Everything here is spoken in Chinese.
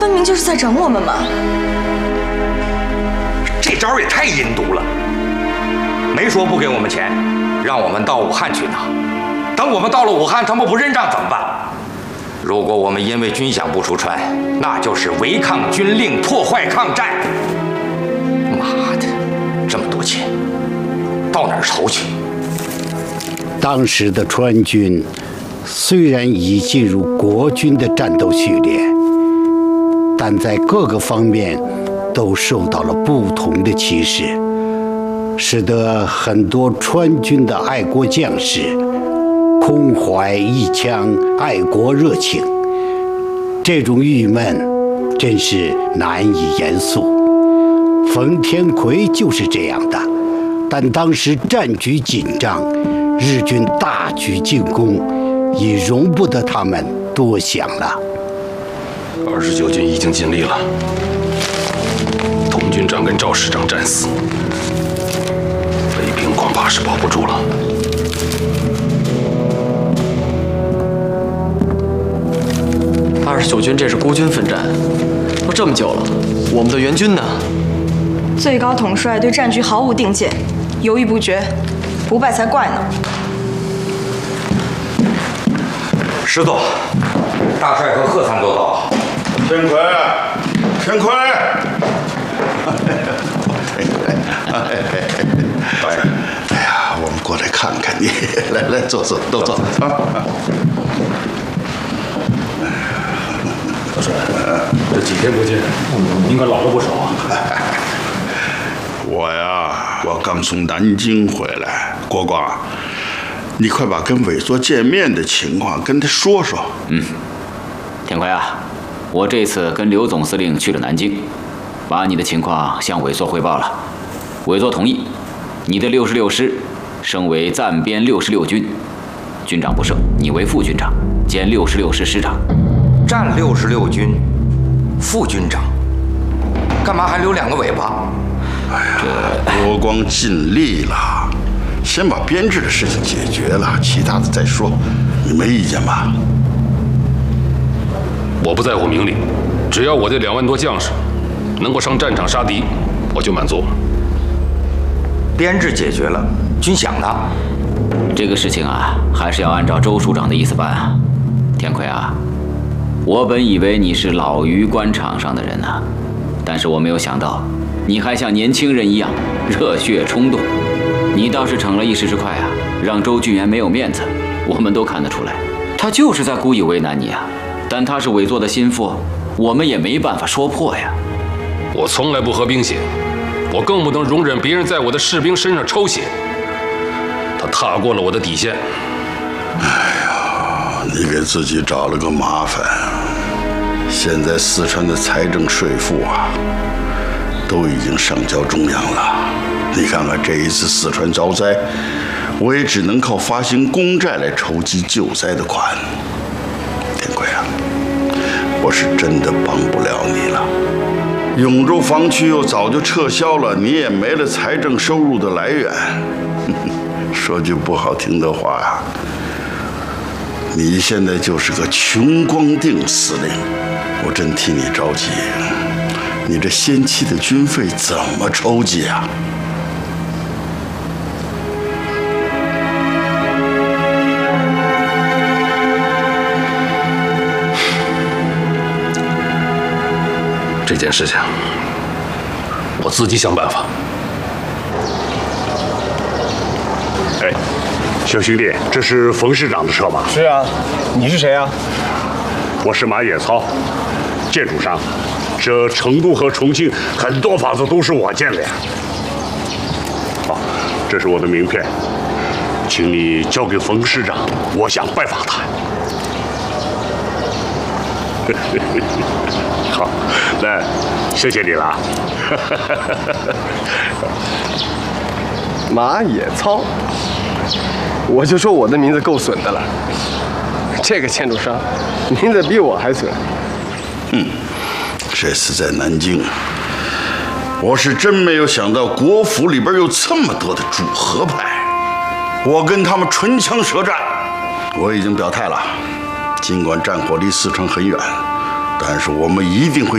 分明就是在整我们嘛！ 这招也太阴毒了，没说不给我们钱，让我们到武汉去拿。等我们到了武汉，他们不认账怎么办？如果我们因为军饷不出川，那就是违抗军令，破坏抗战。妈的，这么多钱，到哪儿筹去？ 当时的川军虽然已进入国军的战斗序列，但在各个方面都受到了不同的歧视，使得很多川军的爱国将士空怀一腔爱国热情。这种郁闷真是难以言述。冯天奎就是这样的，但当时战局紧张，日军大举进攻，已容不得他们多想了。 29军已经尽力了，童军长跟赵师长战死，北平恐怕是保不住了。 29军这是孤军奋战，都这么久了，我们的援军呢？ 最高统帅对战局毫无定见，犹豫不决，不败才怪呢。 师座，大帅和贺参都到了。 天奎，天奎，哎呀，我们过来看看你，来来，坐坐，都坐啊。 大帅，这几天不见，应该老了不少啊。 我刚从南京回来，国光，你快把跟伟作见面的情况跟他说说。 天奎啊，我这次跟刘总司令去了南京，把你的情况向伟作汇报了。伟作同意，你的66师升为暂编66军，军长不设，你为副军长兼66师师长。 占66军，副军长，干嘛还留2个尾巴？ 哎呀，国光尽力了，先把编制的事情解决了，其他的再说。你没意见吧？ 我不在乎名利，只要我这2万多将士能够上战场杀敌，我就满足。 编制解决了，军饷呢？ 这个事情啊，还是要按照周署长的意思办啊。天奎啊，我本以为你是老于官场上的人呢，但是我没有想到，你还像年轻人一样热血冲动。你倒是逞了一时之快啊，让周俊元没有面子，我们都看得出来，他就是在故意为难你啊。但他是伟作的心腹，我们也没办法说破呀。 我从来不喝冰血，我更不能容忍别人在我的士兵身上抽血。他踏过了我的底线。 哎呀，你给自己找了个麻烦。现在四川的财政税赋啊，都已经上交中央了。你看看这一次四川遭灾，我也只能靠发行公债来筹集救灾的款。天奎啊，我是真的帮不了你了。永州防区又早就撤销了，你也没了财政收入的来源。说句不好听的话呀，你现在就是个穷光腚司令，我真替你着急。你这先期的军费怎么筹集啊？ 这件事情，我自己想办法。 哎，小兄弟，这是冯师长的车吧？ 是啊，你是谁啊？ 我是马野操，建筑商。这成都和重庆很多房子都是我建的呀。好，这是我的名片，请你交给冯师长，我想拜访他。好，那谢谢你了。 马野操，我就说我的名字够损的了。这个建筑商，名字比我还损。 这次在南京，我是真没有想到国府里边有这么多的主和派，我跟他们唇枪舌战。我已经表态了，尽管战火离四川很远，但是我们一定会